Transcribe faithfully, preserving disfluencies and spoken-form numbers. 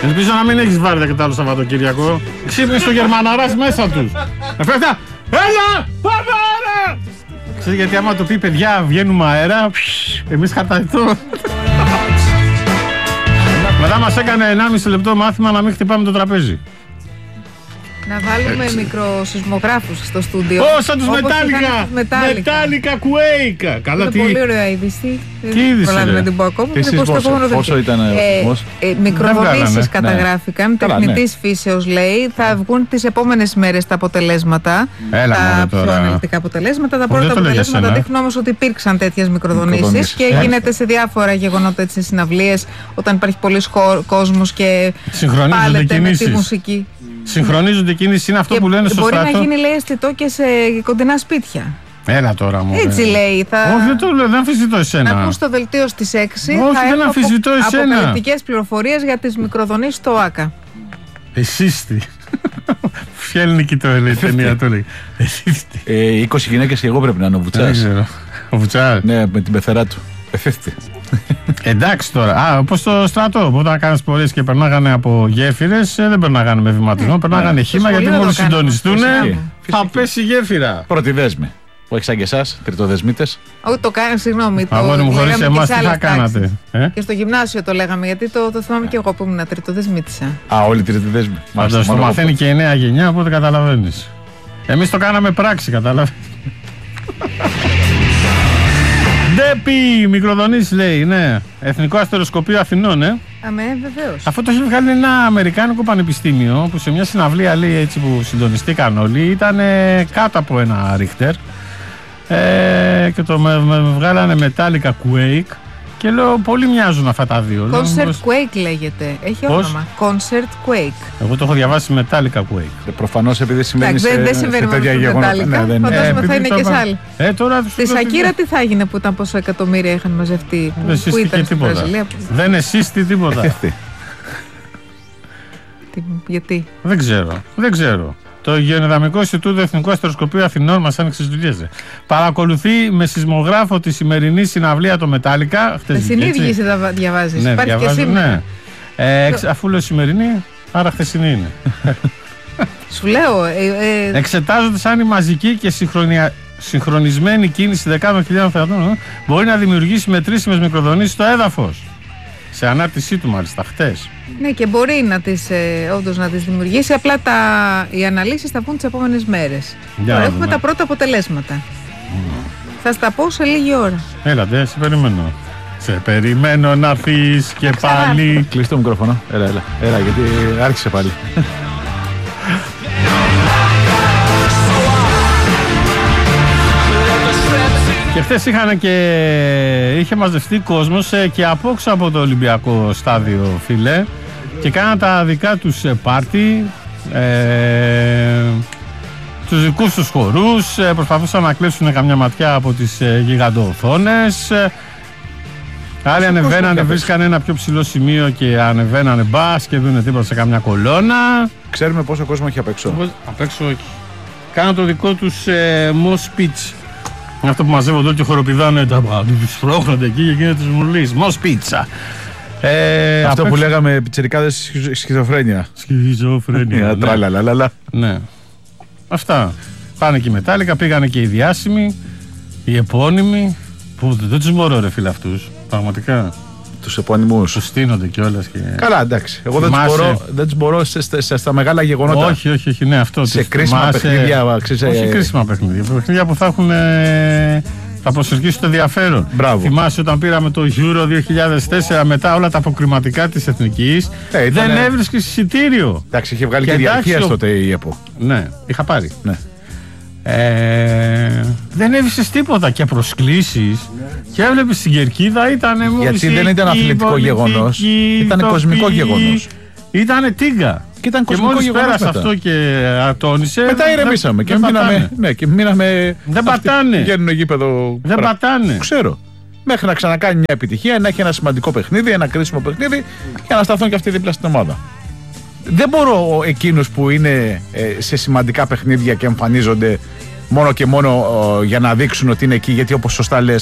Ελπίζω να μην έχεις βάρδια και το άλλο Σαββατοκύριακο. Ξύπνησε στο Γερμαναράς μέσα τους. Εφτά, έλα, πάμε αέρα! Ξέρετε γιατί άμα το πει παιδιά βγαίνουμε αέρα, εμείς χαρταϊθούμε. Μετά μας έκανε ενάμιση λεπτό μάθημα να μην χτυπάμε το τραπέζι. Να βάλουμε μικροσυσμογράφους στο στούντιο. Ω, σαν τους Μετάλλικα! Μετάλλικα Quake! Καλά, τι. Πολύ ωραία είδηση. Τι είδηση? Δεν να την πω ακόμα. Πόσο ήταν ο αριθμός? Μικροδονήσεις καταγράφηκαν. Τεχνητής φύσεως λέει. Θα βγουν τις επόμενες μέρες τα αποτελέσματα. Τα πιο αναλυτικά αποτελέσματα. Τα πρώτα αποτελέσματα δείχνουν όμως ότι υπήρξαν τέτοιες μικροδονήσεις και γίνεται σε διάφορα γεγονότα, σε συναυλίες, όταν υπάρχει πολλής κόσμος και πάλετε με τη μουσική. Συγχρονίζονται κίνηση, είναι αυτό και που λένε στο μπορεί στρατό. Μπορεί να γίνει, λέει, αισθητό και σε κοντινά σπίτια. Έλα τώρα μου. Έτσι λέει. Θα... Όχι, δεν το λέω, δεν αμφισβητώ εσένα. Να ακούς το δελτίο στις έξι. Όχι, θα δεν αμφισβητώ εσένα. Αποκαλυπτικές πληροφορίες για τις μικροδονήσεις στο ΆΚΑ. Εσείς τι. Φιέλνικη το λέει η ταινία, το λέει. Εσείς τι. είκοσι γυναίκες και εγώ πρέπει να είναι ο Βουτσάς. Ο Βουτσάς. Ναι, με την πεθερά του. Εφεύτη. Εντάξει τώρα. Α, όπως στο στρατό. Όταν κάνεις πορείες και περνάγανε από γέφυρες, δεν περνάγανε με βηματισμό, περνάγανε χύμα γιατί μόλις συντονιστούν θα πέσει η γέφυρα. Πρώτη δέσμη. Που έχει σαν και εσάς, τριτοδεσμίτες. Όχι, το κάνει, συγγνώμη. Αγόρι μου, χωρίς εμάς τι θα κάνατε? Και στο γυμνάσιο το λέγαμε, γιατί το θυμάμαι και εγώ που ήμουν τριτοδεσμίτησα. Α, όλοι τριτοδέσμοι. Πάντως το μαθαίνει και η νέα γενιά, οπότε καταλαβαίνεις. Εμείς το κάναμε πράξη, καταλαβαίνεις. Ντέπι, μικροδονήσεις λέει, ναι. Εθνικό Αστεροσκοπείο Αθηνών, ε. Αμέ, βεβαίως. Αυτό το έχει βγάλει ένα αμερικάνικο πανεπιστήμιο που σε μια συναυλία λέει έτσι που συντονιστήκαν όλοι ήταν κάτω από ένα ρίχτερ ε, και το με, με βγάλανε Metallica Quake και λέω πολύ μοιάζουν αυτά τα δύο. Concert Quake λέγεται. Έχει Πώς? όνομα. Concert Quake. Εγώ το έχω διαβάσει Metallica Quake. Ε, προφανώς επειδή συμβαίνει σε, δεν, δεν σε συμβαίνει τέτοια με γεγονότα. Metallica. Ναι, δεν φαντάζομαι ε, θα είναι και σε άλλη. Ε, τώρα Στη Σακύρα τι θα έγινε που ήταν πόσο εκατομμύρια είχαν μαζευτεί? Δεν σύστηκε τίποτα. Δεν εσύστη τίποτα. Γιατί? Δεν ξέρω. Δεν ξέρω. Το Γεωνεδαμικό Ινστιτούτο Εθνικού Αστεροσκοπείου Αθηνών μας άνοιξε τις δουλειές. Παρακολουθεί με σεισμογράφο τη σημερινή συναυλία το Μετάλλικα. Με συνείδηση τα διαβάζεις. Ναι, υπάρχει διαβάζω, και σήμερα. Ναι. Ε, εξ, αφού λέω σημερινή, άρα χθεσινή είναι. Σου λέω. Ε, ε... Εξετάζοντας αν η μαζική και συγχρονια... συγχρονισμένη κίνηση δεκάδων χιλιάδων θεατών μπορεί να δημιουργήσει μετρήσιμες μικροδονήσεις στο έδαφος. Σε ανάρτησή του μάλιστα χτες. Ναι, και μπορεί να τις, ε, όντως να τις δημιουργήσει. Απλά τα, οι αναλύσεις θα βγουν τις επόμενες μέρες. Για Τώρα δούμε. έχουμε τα πρώτα αποτελέσματα. Mm. Θα στα πω σε λίγη ώρα. Έλατε, σε περιμένω. Σε περιμένω να έρθεις και πάλι. Κλείσει το μικρόφωνο. Έλα, έλα, έλα, γιατί άρχισε πάλι. Και χθες είχαν και είχε μαζευτεί κόσμος και απόξω από το Ολυμπιακό στάδιο, φίλε, και κάναν τα δικά τους πάρτι, ε, τους δικούς τους χορούς, ε, προσπαθούσαν να κλέψουν καμιά ματιά από τις ε, γιγαντοοθόνες. Άλλοι ανεβαίνανε, βρίσκανε ένα πιο ψηλό σημείο και ανεβαίνανε μπας και δούνε τίποτα σε καμιά κολόνα. Ξέρουμε πόσο κόσμο έχει απ' έξω. Απ' έξω όχι. Κάναν το δικό τους ε, mosh pitch. Αυτό που μαζεύονται όλοι και χοροπηδάνε, τα τους φρόχνονται εκεί και γίνεται τους μουρλής. Μος πίτσα. Ε, Αυτό που έξω... λέγαμε πιτσιρικάδες σχιζοφρένεια. Σχιζοφρένεια. Τραλαλαλαλα. Ναι. Αυτά. Πάνε και οι Μετάλλικα, πήγανε και οι διάσημοι, οι επώνυμοι, που δεν τους μπορώ ρε φίλε αυτούς, πραγματικά. Τους επώνυμους. Τους στείνονται κιόλας και... Καλά, εντάξει. Εγώ δεν τους μπορώ, δεν τους μπορώ σε, σε, σε, στα μεγάλα γεγονότα. Όχι, όχι, όχι, ναι, αυτό. Σε κρίσιμα θυμάσαι... παιχνίδια. Ξέρεις, όχι ε... κρίσιμα παιχνίδια. Παιχνίδια που θα έχουν... Ε... θα προσελκύσουν το ενδιαφέρον. Μπράβο. Θυμάσαι όταν πήραμε το Euro δύο χιλιάδες τέσσερα μετά όλα τα αποκριματικά της Εθνικής. Ε, ήταν... Δεν έβρισκες εισιτήριο. Εντάξει, είχε βγάλει και, και διαρκείας τότε η ΕΠΟ. Ναι, είχα πάρει. Ναι. Ε, δεν έβρισες τίποτα και προσκλήσεις και έβλεπες στην κερκίδα ήταν μουσική, γιατί δεν ήταν αθλητικό γεγονός, ήταν κοσμικό γεγονός. Ήτανε τίγκα. Και, ήταν και μόλις πέρασε αυτό και ατόνισε. Μετά ηρεμήσαμε και μείναμε. Ναι, και μείναμε. Δεν πατάνε. Βγαίνουν γήπεδο. Δεν πρα... πατάνε. Ξέρω. Μέχρι να ξανακάνει μια επιτυχία, να έχει ένα σημαντικό παιχνίδι, ένα κρίσιμο παιχνίδι για να σταθούν και αυτοί δίπλα στην ομάδα. Δεν μπορώ εκείνους που είναι ε, σε σημαντικά παιχνίδια και εμφανίζονται μόνο και μόνο ε, για να δείξουν ότι είναι εκεί, γιατί όπως σωστά λες,